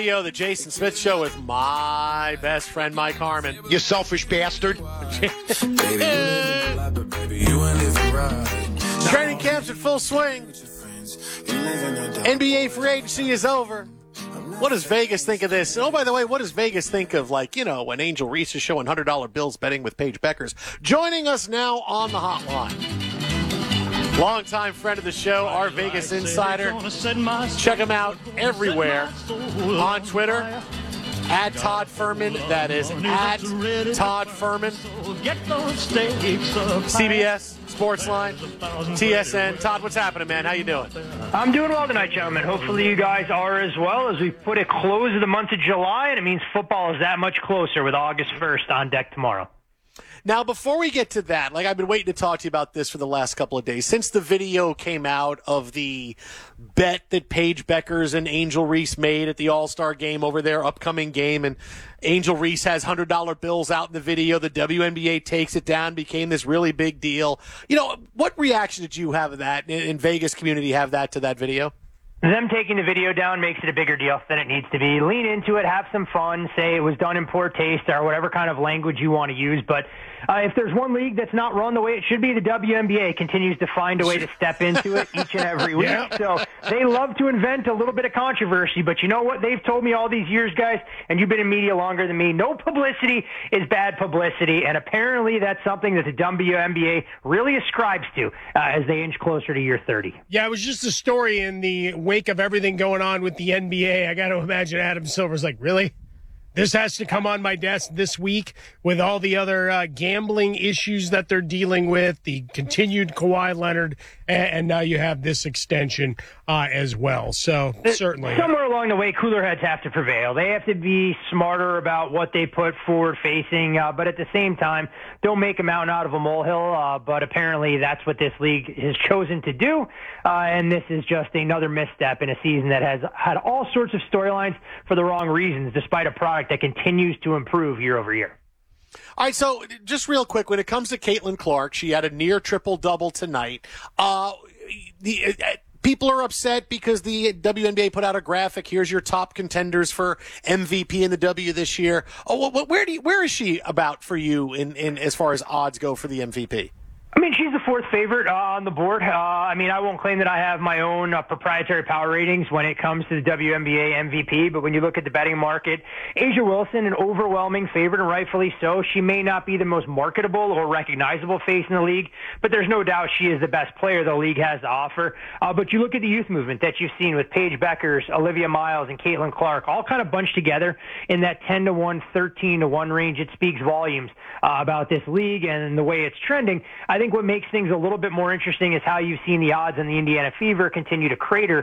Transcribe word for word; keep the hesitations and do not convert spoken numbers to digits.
Radio, the Jason Smith Show with my best friend, Mike Harmon. You selfish bastard. Training camp's in full swing. N B A free agency is over. What does Vegas think of this? Oh, by the way, what does Vegas think of, like, you know, when Angel Reese is showing one hundred dollar bills betting with Paige Beckers? Joining us now on the hotline. Longtime friend of the show, our Vegas insider. Check him out everywhere on Twitter. At Todd Furman. That is at Todd Furman. C B S, Sportsline, T S N. Todd, what's happening, man? How you doing? I'm doing well tonight, gentlemen. Hopefully you guys are as well. As we put it close of the month of July, and it means football is that much closer with August first on deck tomorrow. Now, before we get to that, like I've been waiting to talk to you about this for the last couple of days. Since the video came out of the bet that Paige Beckers and Angel Reese made at the All-Star game over their upcoming game, and Angel Reese has one hundred dollar bills out in the video, the W N B A takes it down, became this really big deal. You know, what reaction did you have of that, in Vegas community have that to that video? Them taking the video down makes it a bigger deal than it needs to be. Lean into it, have some fun, say it was done in poor taste or whatever kind of language you want to use. But uh, if there's one league that's not run the way it should be, the W N B A continues to find a way to step into it each and every week. Yeah. So they love to invent a little bit of controversy. But you know what? They've told me all these years, guys, and you've been in media longer than me, no publicity is bad publicity. And apparently that's something that the W N B A really ascribes to uh, as they inch closer to year thirty. Yeah, it was just a story in the wake of everything going on with the N B A. I got to imagine Adam Silver's like, really? This has to come on my desk this week with all the other uh, gambling issues that they're dealing with, the continued Kawhi Leonard, and, and now you have this extension uh, as well. So certainly. Somewhere along the way, cooler heads have to prevail. They have to be smarter about what they put forward facing, uh, but at the same time, don't make a mountain out of a molehill. Uh, but apparently that's what this league has chosen to do, uh, and this is just another misstep in a season that has had all sorts of storylines for the wrong reasons, despite a product that continues to improve year over year. All right, so just real quick, when it comes to Caitlin Clark, she had a near triple-double tonight. Uh, the uh, people are upset because the W N B A put out a graphic. Here's your top contenders for M V P in the W this year. Oh, where do you, where is she about for you in, in as far as odds go for the M V P? I mean, she's the fourth favorite uh, on the board. Uh, I mean, I won't claim that I have my own uh, proprietary power ratings when it comes to the W N B A M V P, but when you look at the betting market, A'ja Wilson, an overwhelming favorite, and rightfully so. She may not be the most marketable or recognizable face in the league, but there's no doubt she is the best player the league has to offer. Uh, but you look at the youth movement that you've seen with Paige Beckers, Olivia Miles, and Caitlin Clark, all kind of bunched together in that ten to one, thirteen to one range. It speaks volumes uh, about this league and the way it's trending. I think what makes things a little bit more interesting is how you've seen the odds on the Indiana Fever continue to crater